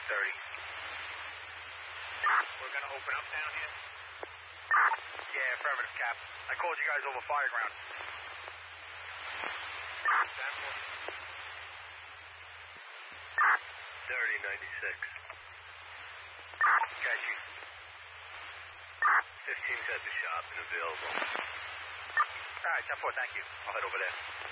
30. We're going to open up down here? Yeah, affirmative, Cap. I called you guys over fire ground. 3096. Catch you. 15's at the shop and available. All right, 10-4, thank you. I'll head over there.